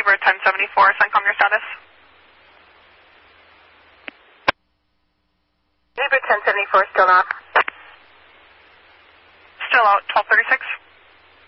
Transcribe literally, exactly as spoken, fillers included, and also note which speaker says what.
Speaker 1: Jaybird ten seventy-four, CENTCOM, your status?
Speaker 2: Jaybird ten seventy-four, still off.
Speaker 1: Still out, twelve thirty-six.